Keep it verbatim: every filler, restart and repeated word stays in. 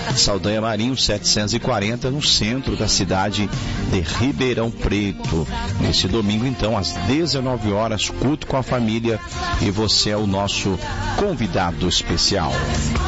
Saldanha Marinho setecentos e quarenta, no centro da cidade de Ribeirão Preto. Nesse domingo, então, às dezenove horas, culto com a família, e você é o nosso convidado especial.